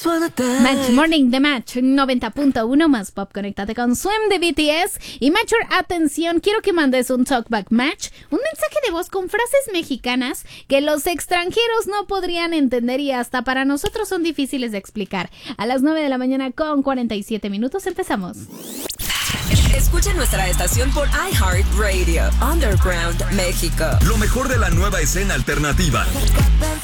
Match Morning de Match 90.1 más pop. Conéctate con Swim de BTS. Y Matcher, atención, quiero que mandes un Talkback Match, un mensaje de voz con frases mexicanas que los extranjeros no podrían entender y hasta para nosotros son difíciles de explicar. A las 9 de la mañana con 47 minutos empezamos. Escucha nuestra estación por iHeartRadio, Underground México. Lo mejor de la nueva escena alternativa.